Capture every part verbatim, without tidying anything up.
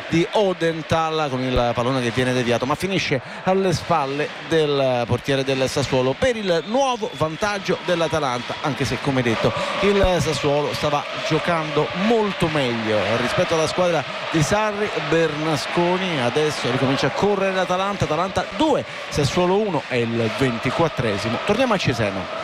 di Odenthal con il pallone che viene deviato, ma finisce alle spalle del portiere del Sassuolo per il nuovo vantaggio dell'Atalanta, anche se come detto il Sassuolo stava giocando molto meglio rispetto alla squadra di Sarri Bernasconi. Adesso ricomincia a correre l'Atalanta. Atalanta due, Sassuolo uno, è il ventiquattresimo. Torniamo a Cesena.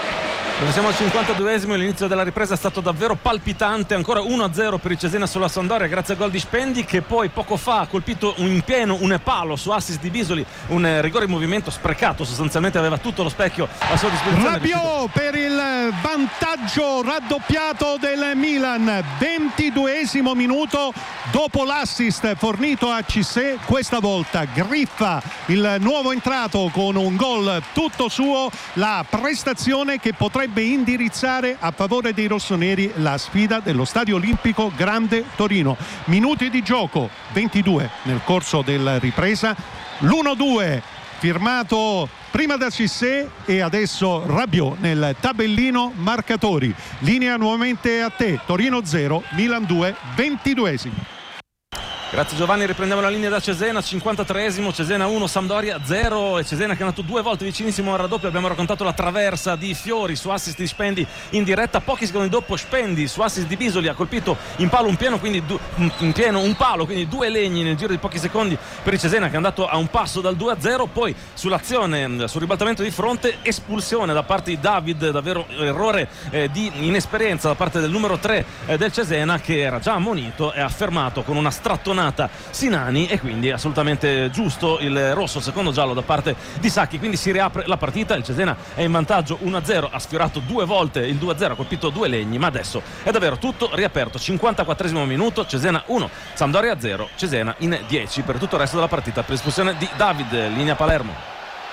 Siamo al cinquantaduesimo, l'inizio della ripresa è stato davvero palpitante, ancora uno a zero per il Cesena sulla Sampdoria grazie al gol di Spendi, che poi poco fa ha colpito in pieno un palo su assist di Bisoli, un rigore in movimento sprecato, sostanzialmente aveva tutto lo specchio a sua disposizione. Rabiot per il vantaggio raddoppiato del Milan, ventiduesimo minuto dopo l'assist fornito a Cissé, questa volta griffa il nuovo entrato con un gol tutto suo, la prestazione che potrebbe indirizzare a favore dei rossoneri la sfida dello Stadio Olimpico Grande Torino. Minuti di gioco, ventidue nel corso della ripresa, l'uno due firmato prima da Cissé e adesso Rabiot nel tabellino marcatori. Linea nuovamente a te, Torino zero, Milan due, ventiduesimo. Grazie Giovanni, riprendiamo la linea da Cesena, cinquantatreesimo, Cesena uno, Sampdoria zero, e Cesena che è andato due volte vicinissimo al raddoppio. Abbiamo raccontato la traversa di Fiori su assist di Spendi in diretta, pochi secondi dopo Spendi su assist di Bisoli ha colpito in palo un pieno, quindi du- in pieno un palo, quindi due legni nel giro di pochi secondi per il Cesena, che è andato a un passo dal due a zero. Poi sull'azione, sul ribaltamento di fronte, espulsione da parte di David, davvero errore eh, di inesperienza da parte del numero tre eh, del Cesena, che era già ammonito e ha fermato con una strattonata Sinani, e quindi assolutamente giusto il rosso, secondo giallo da parte di Sacchi. Quindi si riapre la partita, il Cesena è in vantaggio uno a zero, ha sfiorato due volte il due a zero, ha colpito due legni, ma adesso è davvero tutto riaperto. cinquantaquattresimo minuto, Cesena uno, Sampdoria zero, Cesena in dieci per tutto il resto della partita per espulsione di David. Linea Palermo.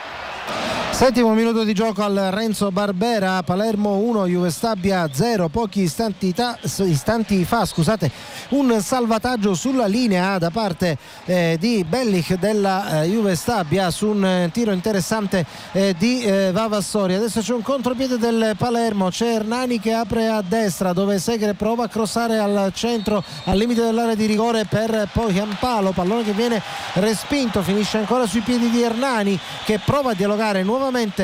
Settimo minuto di gioco al Renzo Barbera, Palermo uno, Juve Stabia zero. Pochi istanti, ta- istanti fa scusate, un salvataggio sulla linea da parte eh, di Bellich della eh, Juve Stabia su un eh, tiro interessante eh, di eh, Vavassori. Adesso c'è un contropiede del Palermo, c'è Hernani che apre a destra dove Segre prova a crossare al centro al limite dell'area di rigore per poi Campalo, pallone che viene respinto, finisce ancora sui piedi di Hernani che prova a dialogare nuovamente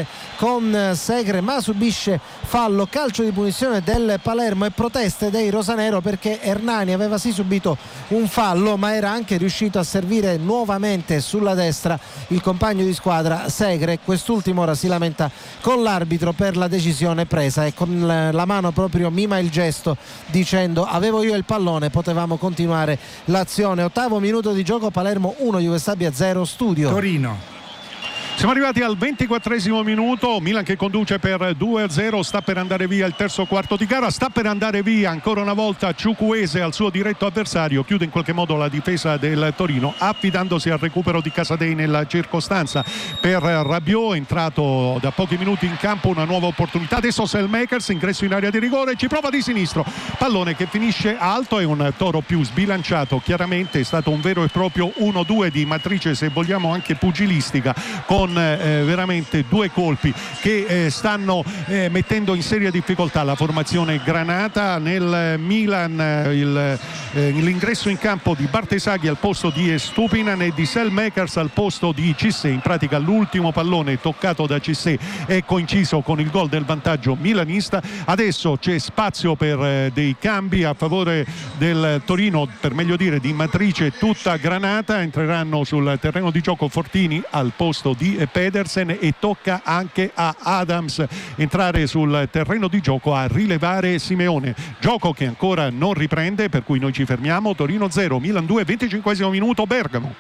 con Segre ma subisce fallo, calcio di punizione del Palermo e proteste dei rosanero, perché Hernani aveva sì subito un fallo ma era anche riuscito a servire nuovamente sulla destra il compagno di squadra Segre. Quest'ultimo ora si lamenta con l'arbitro per la decisione presa e con la mano proprio mima il gesto dicendo: avevo io il pallone, potevamo continuare l'azione. Ottavo minuto di gioco, Palermo uno, Juve Stabia zero. Studio Torino. Siamo arrivati al ventiquattresimo minuto, Milan che conduce per due a zero, sta per andare via il terzo quarto di gara, sta per andare via ancora una volta Ciucuese al suo diretto avversario, chiude in qualche modo la difesa del Torino affidandosi al recupero di Casadei nella circostanza. Per Rabiot, entrato da pochi minuti in campo, una nuova opportunità, adesso Selmakers, ingresso in area di rigore, ci prova di sinistro, pallone che finisce alto, è un toro più sbilanciato, chiaramente è stato un vero e proprio uno due di matrice, se vogliamo anche pugilistica, con con eh, veramente due colpi che eh, stanno eh, mettendo in seria difficoltà la formazione granata. Nel Milan eh, il, eh, l'ingresso in campo di Bartesaghi al posto di Estupinan e di Selmakers al posto di Cissé, in pratica l'ultimo pallone toccato da Cissé è coinciso con il gol del vantaggio milanista. Adesso c'è spazio per eh, dei cambi a favore del Torino, per meglio dire di matrice tutta granata. Entreranno sul terreno di gioco Fortini al posto di Pedersen e tocca anche a Adams entrare sul terreno di gioco a rilevare Simeone. Gioco che ancora non riprende, per cui noi ci fermiamo. Torino zero, Milan due, venticinquesimo minuto, Bergamo.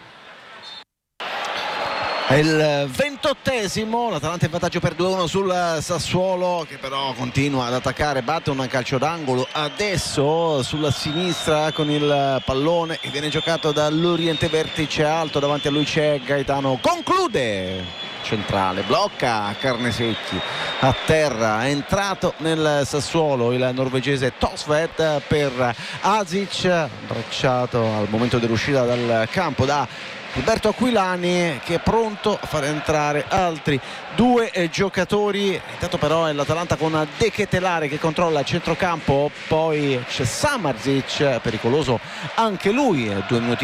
È il ventottesimo, l'Atalanta in vantaggio per due a uno sul Sassuolo, che però continua ad attaccare, batte un calcio d'angolo adesso sulla sinistra con il pallone che viene giocato dall'Oriente, vertice alto, davanti a lui c'è Gaetano, conclude centrale, blocca Carnesecchi a terra, è entrato nel Sassuolo il norvegese Tosved per Asic, bracciato al momento dell'uscita dal campo da Alberto Aquilani, che è pronto a far entrare altri due eh, giocatori. Intanto però è l'Atalanta con De Ketelare che controlla il centrocampo, poi c'è Samardzic, pericoloso anche lui, due minuti